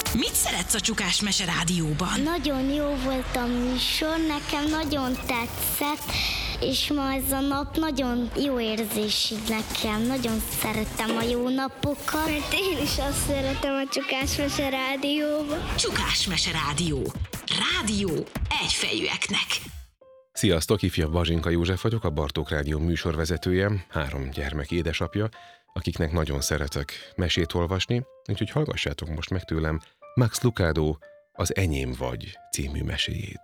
Mit szeretsz a Csukás Mese Rádióban? Nagyon jó volt a műsor, nekem nagyon tetszett, és ma ez a nap nagyon jó érzés így nekem. Nagyon szeretem a jó napokat. Mert én is azt szeretem a Csukás Mese Rádióban. Csukás Mese Rádió. Rádió egyfejűeknek. Sziasztok, ifjabb Bazsinka József vagyok, a Bartók Rádió műsorvezetője, 3 gyermek édesapja, akiknek nagyon szeretek mesét olvasni, úgyhogy hallgassátok most meg tőlem Max Lucado Az Enyém vagy című meséjét.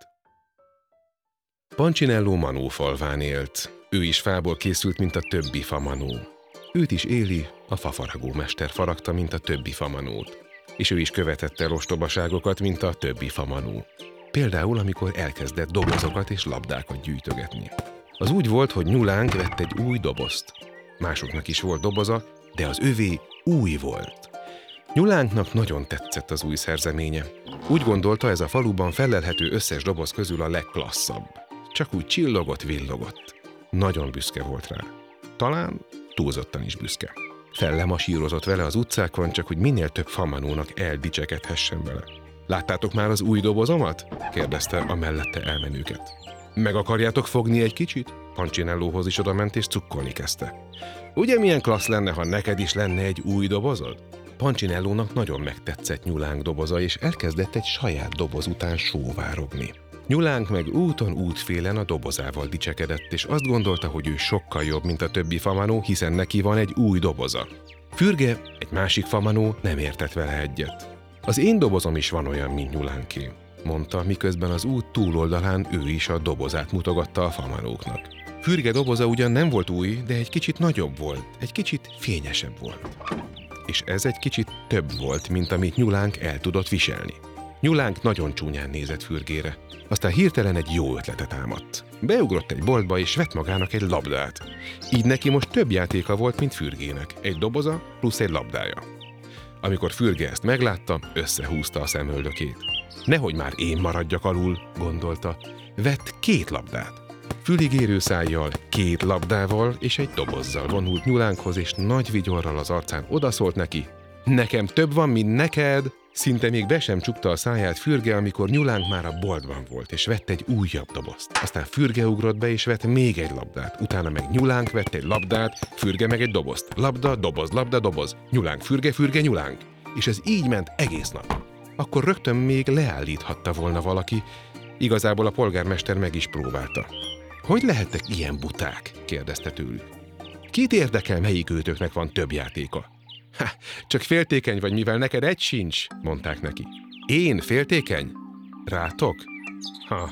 Pancinello Manó falván élt. Ő is fából készült, mint a többi famanó. Őt is Éli, a fafaragó mester faragta, mint a többi famanót. És ő is követette el ostobaságokat, mint a többi famanó. Például, amikor elkezdett dobozokat és labdákat gyűjtögetni. Az úgy volt, hogy Nyulánk vett egy új dobozt. Másoknak is volt doboza, de az övé új volt. Nyulánknak nagyon tetszett az új szerzeménye. Úgy gondolta, ez a faluban felelhető összes doboz közül a legklasszabb. Csak úgy csillogott, villogott. Nagyon büszke volt rá. Talán túlzottan is büszke. Fellemasírozott vele az utcákon, csak hogy minél több famanónak eldicsekedhessen vele. Láttátok már az új dobozomat? Kérdezte a mellette elmenőket. Meg akarjátok fogni egy kicsit? Pancinellóhoz is odament és cukkolni kezdte. Ugye milyen klassz lenne, ha neked is lenne egy új dobozod? Pancinellónak nagyon megtetszett Nyulánk doboza, és elkezdett egy saját doboz után sóvárogni. Nyulánk meg úton útfélen a dobozával dicsekedett, és azt gondolta, hogy ő sokkal jobb, mint a többi famanó, hiszen neki van egy új doboza. Fürge, egy másik famanó nem értett vele egyet. Az én dobozom is van olyan, mint Nyulánké, mondta, miközben az út túloldalán ő is a dobozát mutogatta a famanóknak. Fürge doboza ugyan nem volt új, de egy kicsit nagyobb volt, egy kicsit fényesebb volt. És ez egy kicsit több volt, mint amit Nyulánk el tudott viselni. Nyulánk nagyon csúnyán nézett Fürgére. Aztán hirtelen egy jó ötlete támadt. Beugrott egy boltba és vett magának egy labdát. Így neki most több játéka volt, mint Fürgének. Egy doboza plusz egy labdája. Amikor Fürge ezt meglátta, összehúzta a szemöldökét. Nehogy már én maradjak alul, gondolta. Vett 2 labdát. Füligérő szájjal, 2 labdával és egy dobozzal vonult Nyulánkhoz, és nagy vigyorral az arcán odaszólt neki. Nekem több van, mint neked! Szinte még be sem csukta a száját Fürge, amikor Nyulánk már a boltban volt, és vett egy újabb dobozt. Aztán Fürge ugrott be, és vett még egy labdát. Utána meg Nyulánk vett egy labdát, Fürge meg egy dobozt. Labda, doboz. Nyulánk, Fürge, Nyulánk. És ez így ment egész nap. Akkor rögtön még leállíthatta volna valaki. Igazából a polgármester meg is próbálta. Hogy lehettek ilyen buták? Kérdezte tőlük. Kit érdekel, melyik őtöknek van több játéka? Csak féltékeny vagy, mivel neked egy sincs, mondták neki. Én féltékeny? Rátok? Ha.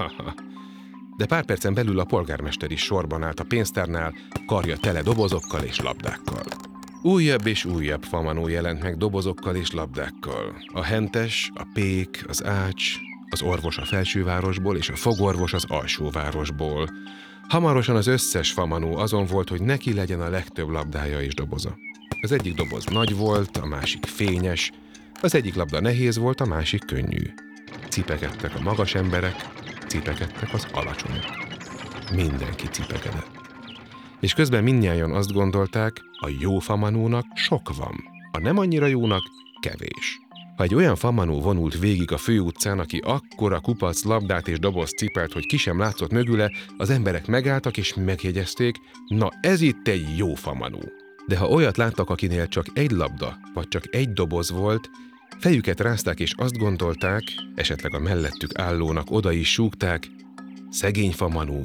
De pár percen belül a polgármester is sorban állt a pénztárnál, karja tele dobozokkal és labdákkal. Újabb és újabb famanó jelent meg dobozokkal és labdákkal. A hentes, a pék, az ács, az orvos a felsővárosból és a fogorvos az alsóvárosból. Hamarosan az összes famanó azon volt, hogy neki legyen a legtöbb labdája és doboza. Az egyik doboz nagy volt, a másik fényes, az egyik labda nehéz volt, a másik könnyű. Cipekedtek a magas emberek, cipekedtek az alacsonyok. Mindenki cipekedett. És közben mindnyájan azt gondolták, a jó famanónak sok van, a nem annyira jónak kevés. Ha egy olyan famanó vonult végig a főutcán, aki akkora kupac, labdát és dobozt cipelt, hogy ki sem látszott mögüle, az emberek megálltak és megjegyezték, na ez itt egy jó famanó. De ha olyat láttak, akinél csak egy labda, vagy csak egy doboz volt, fejüket rázták és azt gondolták, esetleg a mellettük állónak oda is súgták, szegény famanó,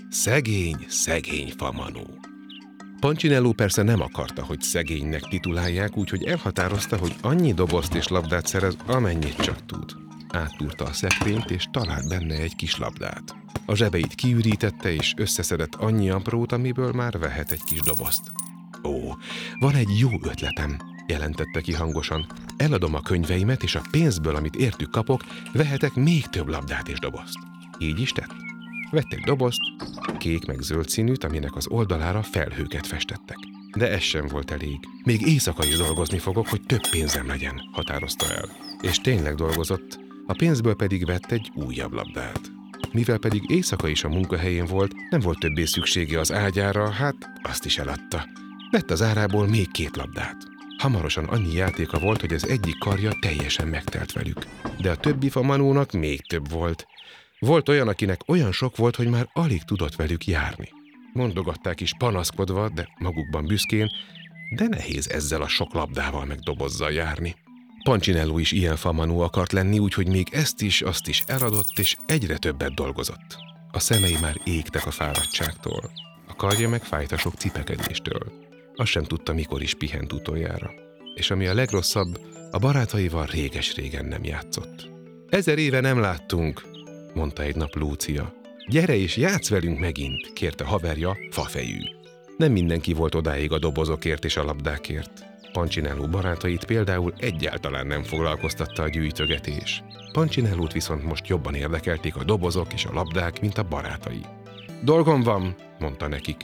szegény famanó. Pancinelló persze nem akarta, hogy szegénynek titulálják, úgyhogy elhatározta, hogy annyi dobozt és labdát szerez, amennyit csak tud. Átúrta a szekrényt és talált benne egy kis labdát. A zsebeit kiürítette és összeszedett annyi aprót, amiből már vehet egy kis dobozt. Ó, van egy jó ötletem, jelentette ki hangosan. Eladom a könyveimet, és a pénzből, amit értük kapok, vehetek még több labdát és dobozt. Így is tett. Vett egy dobozt, kék meg zöld színűt, aminek az oldalára felhőket festettek. De ez sem volt elég. Még éjszaka is dolgozni fogok, hogy több pénzem legyen, határozta el. És tényleg dolgozott, a pénzből pedig vett egy újabb labdát. Mivel pedig éjszaka is a munkahelyén volt, nem volt többé szüksége az ágyára, hát azt is eladta. Vett az árából még 2 labdát. Hamarosan annyi játéka volt, hogy az egyik karja teljesen megtelt velük. De a többi famanónak még több volt. Volt olyan, akinek olyan sok volt, hogy már alig tudott velük járni. Mondogatták is panaszkodva, de magukban büszkén, de nehéz ezzel a sok labdával meg dobozzal járni. Punchinello is ilyen famanó akart lenni, úgyhogy még ezt is, azt is eladott, és egyre többet dolgozott. A szemei már égtek a fáradtságtól. A karja meg fájt a sok cipekedéstől. Azt sem tudta, mikor is pihent utoljára. És ami a legrosszabb, a barátaival réges-régen nem játszott. 1000 éve nem láttunk, mondta egy nap Lúcia. Gyere és játsz velünk megint, kérte haverja, Fafejű. Nem mindenki volt odáig a dobozokért és a labdákért. Punchinello barátait például egyáltalán nem foglalkoztatta a gyűjtögetés. Punchinellót viszont most jobban érdekelték a dobozok és a labdák, mint a barátai. Dolgom van, mondta nekik.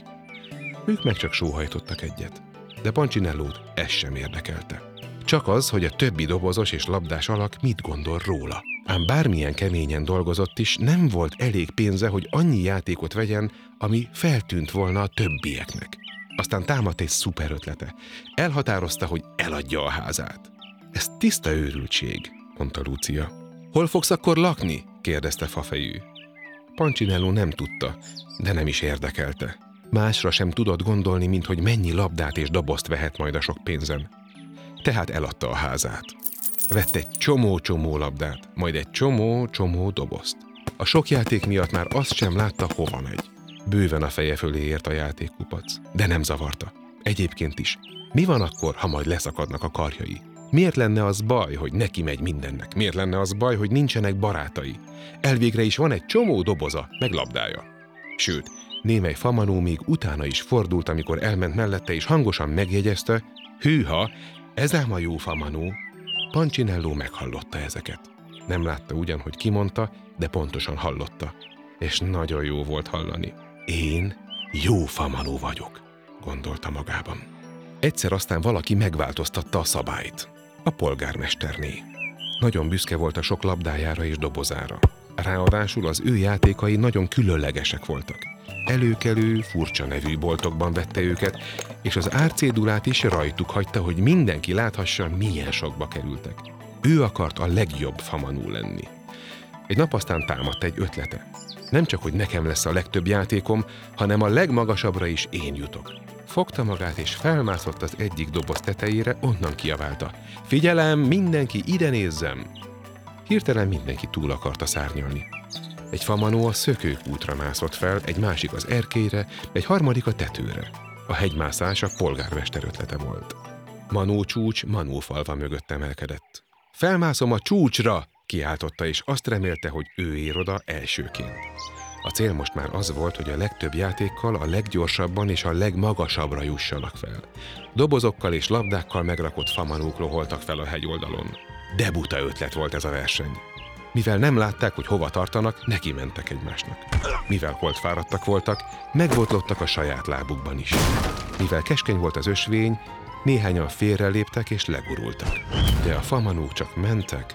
Ők meg csak sóhajtottak egyet, de Punchinellót ez sem érdekelte. Csak az, hogy a többi dobozos és labdás alak mit gondol róla. Ám bármilyen keményen dolgozott is, nem volt elég pénze, hogy annyi játékot vegyen, ami feltűnt volna a többieknek. Aztán támadt egy szuper ötlete. Elhatározta, hogy eladja a házát. Ez tiszta őrültség, mondta Lúcia. Hol fogsz akkor lakni? kérdezte Fafejű. Punchinello nem tudta, de nem is érdekelte. Másra sem tudott gondolni, mint hogy mennyi labdát és dobozt vehet majd a sok pénzen. Tehát eladta a házát. Vett egy csomó-csomó labdát, majd egy csomó-csomó dobozt. A sok játék miatt már azt sem látta, hova megy. Bőven a feje fölé ért a játékkupac, de nem zavarta. Egyébként is. Mi van akkor, ha majd leszakadnak a karjai? Miért lenne az baj, hogy neki megy mindennek? Miért lenne az baj, hogy nincsenek barátai? Elvégre is van egy csomó doboza, meg labdája. Sőt, némely famanó még utána is fordult, amikor elment mellette, és hangosan megjegyezte, hűha, ez ám a jó famanó. Punchinello meghallotta ezeket. Nem látta ugyan, hogy kimondta, de pontosan hallotta. És nagyon jó volt hallani. Én jó famanó vagyok, gondolta magában. Egyszer aztán valaki megváltoztatta a szabályt. A polgármesterné. Nagyon büszke volt a sok labdájára és dobozára. Ráadásul az ő játékai nagyon különlegesek voltak. Előkelő, furcsa nevű boltokban vette őket, és az árcédulát is rajtuk hagyta, hogy mindenki láthassa, milyen sokba kerültek. Ő akart a legjobb famanó lenni. Egy nap aztán támadt egy ötlete. Nem csak, hogy nekem lesz a legtöbb játékom, hanem a legmagasabbra is én jutok. Fogta magát és felmászott az egyik doboz tetejére, onnan kiabálta. Figyelem, mindenki ide nézzem! Hirtelen mindenki túl akarta szárnyalni. Egy famanó a szökőkútra mászott fel, egy másik az erkélyre, egy harmadik a tetőre. A hegymászás a polgármester ötlete volt. Manó csúcs Manófalva mögött emelkedett. Felmászom a csúcsra! Kiáltotta, és azt remélte, hogy ő ér oda elsőként. A cél most már az volt, hogy a legtöbb játékkal a leggyorsabban és a legmagasabbra jussanak fel. Dobozokkal és labdákkal megrakott famanók loholtak fel a hegyoldalon. De buta ötlet volt ez a verseny. Mivel nem látták, hogy hova tartanak, neki mentek egymásnak. Mivel holtfáradtak voltak, megbotlottak a saját lábukban is. Mivel keskeny volt az ösvény, néhányan félreléptek és legurultak. De a famanók csak mentek.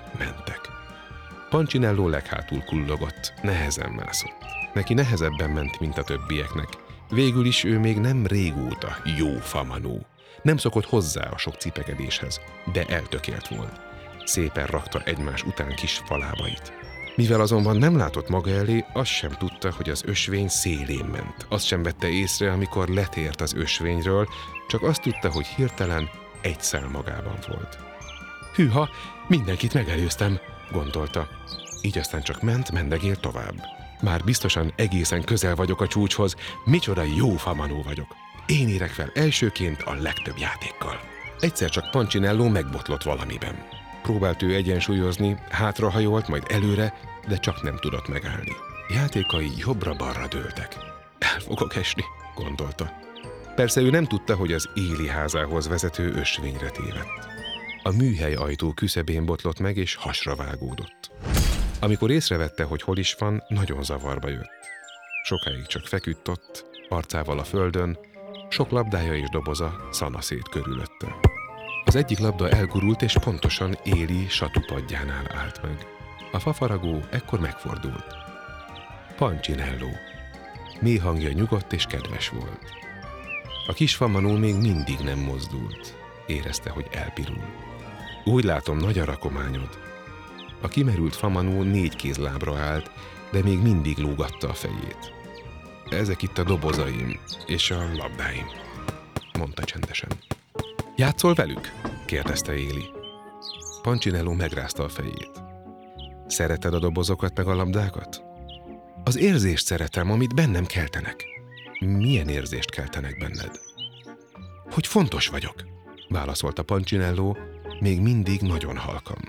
Punchinello leghátul kullogott, nehezen mászott. Neki nehezebben ment, mint a többieknek. Végül is ő még nem régóta jó famanó. Nem szokott hozzá a sok cipekedéshez, de eltökélt volt. Szépen rakta egymás után kis falábait. Mivel azonban nem látott maga elé, azt sem tudta, hogy az ösvény szélén ment. Azt sem vette észre, amikor letért az ösvényről, csak azt tudta, hogy hirtelen egy szál magában volt. Hűha, mindenkit megelőztem, gondolta. Így aztán csak mendegélt tovább. Már biztosan egészen közel vagyok a csúcshoz, micsoda jó famanó vagyok. Én érek fel elsőként a legtöbb játékkal. Egyszer csak Punchinello megbotlott valamiben. Próbált ő egyensúlyozni, hátrahajolt, majd előre, de csak nem tudott megállni. Játékai jobbra-balra dőltek. El fogok esni, gondolta. Persze ő nem tudta, hogy az Éli házához vezető ösvényre tévedt. A műhely ajtó küszöbén botlott meg, és hasra vágódott. Amikor észrevette, hogy hol is van, nagyon zavarba jött. Sokáig csak feküdt ott, arcával a földön, sok labdája és doboza szanaszét körülötte. Az egyik labda elgurult, és pontosan Éli satupadjánál állt meg. A fafaragó ekkor megfordult. Punchinello. Mély hangja nyugodt és kedves volt. A kis famanó még mindig nem mozdult. Érezte, hogy elpirul. Úgy látom, nagy a rakományod. A kimerült famanó 4 kézlábra állt, de még mindig lógatta a fejét. Ezek itt a dobozaim és a labdáim, mondta csendesen. Játszol velük? kérdezte Éli. Punchinello megrázta a fejét. Szereted a dobozokat meg a labdákat? Az érzést szeretem, amit bennem keltenek. Milyen érzést keltenek benned? Hogy fontos vagyok, válaszolta Punchinello, még mindig nagyon halkan.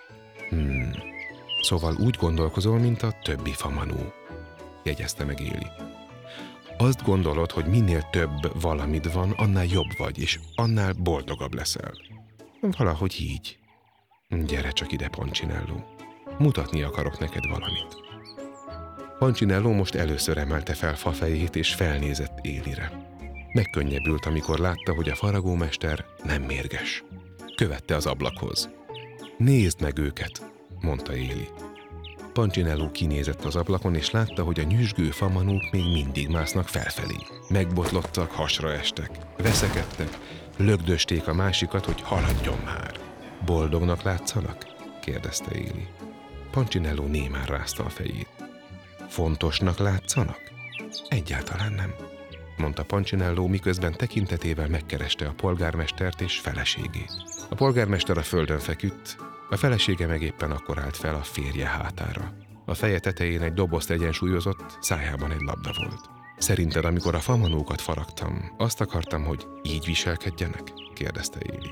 Szóval úgy gondolkozol, mint a többi famanó, jegyezte meg Éli. Azt gondolod, hogy minél több valamid van, annál jobb vagy, és annál boldogabb leszel. Valahogy így. Gyere csak ide, Punchinello. Mutatni akarok neked valamit. Punchinello most először emelte fel fafejét, és felnézett Élire. Megkönnyebbült, amikor látta, hogy a faragómester nem mérges. Követte az ablakhoz. Nézd meg őket, mondta Éli. Punchinello kinézett az ablakon, és látta, hogy a nyüzsgő famanók még mindig másznak felfelé. Megbotlottak, hasra estek, veszekedtek, lögdösték a másikat, hogy haladjon már. Boldognak látszanak? kérdezte Éli. Punchinello némán rázta a fejét. Fontosnak látszanak? Egyáltalán nem, mondta Punchinello, miközben tekintetével megkereste a polgármestert és feleségét. A polgármester a földön feküdt, a felesége meg éppen akkor állt fel a férje hátára. A feje tetején egy dobozt egyensúlyozott, szájában egy labda volt. Szerinted, amikor a famanókat faragtam, azt akartam, hogy így viselkedjenek? kérdezte Éli.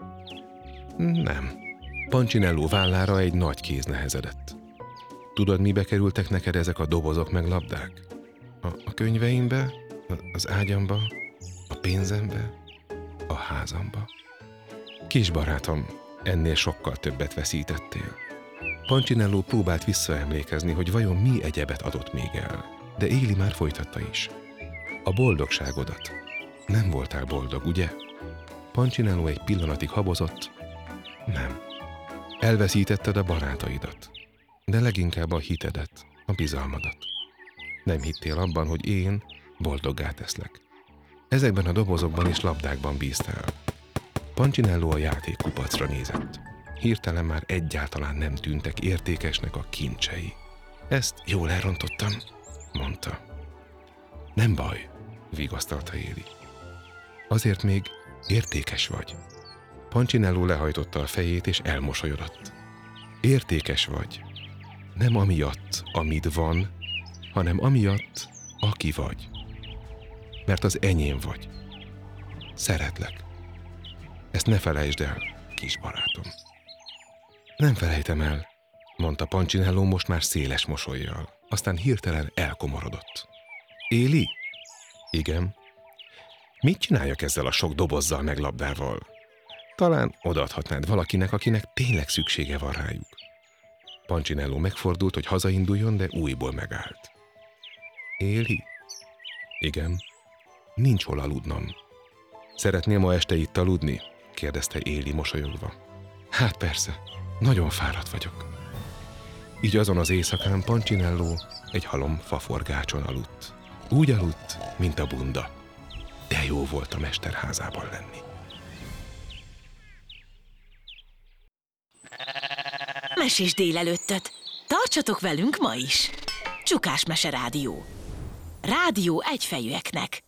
Nem. Punchinello vállára egy nagy kéz nehezedett. Tudod, mibe kerültek neked ezek a dobozok meg labdák? A könyveimbe, az ágyamba, a pénzembe, a házamba. Kis barátom, ennél sokkal többet veszítettél. Punchinello próbált visszaemlékezni, hogy vajon mi egyebet adott még el, de Éli már folytatta is. A boldogságodat. Nem voltál boldog, ugye? Punchinello egy pillanatig habozott. Nem. Elveszítetted a barátaidat, de leginkább a hitedet, a bizalmadat. Nem hittél abban, hogy én boldoggá teszlek. Ezekben a dobozokban és labdákban bíztál. Punchinello a játékkupacra nézett. Hirtelen már egyáltalán nem tűntek értékesnek a kincsei. Ezt jól elrontottam, mondta. Nem baj, vigasztalta Éli. Azért még értékes vagy. Punchinello lehajtotta a fejét és elmosolyodott. Értékes vagy. Nem amiatt, amit van, hanem amiatt, aki vagy. Mert az enyém vagy. Szeretlek. Ezt ne felejtsd el, kis barátom. Nem felejtem el, mondta Punchinello most már széles mosollyal. Aztán hirtelen elkomorodott. Éli? Igen. Mit csináljak ezzel a sok dobozzal meg labdával? Talán odaadhatnád valakinek, akinek tényleg szüksége van rájuk. Punchinello megfordult, hogy hazainduljon, de újból megállt. Éli? Igen. Nincs hol aludnom. Szeretnél ma este itt aludni? kérdezte Éli mosolyogva. Hát persze, nagyon fáradt vagyok. Így azon az éjszakán Punchinello egy halom faforgácson aludt. Úgy aludt, mint a bunda. De jó volt a mesterházában lenni. Mesés délelőttöt. Tartsatok velünk ma is. Csukás Mese Rádió. Rádió egyfejűeknek.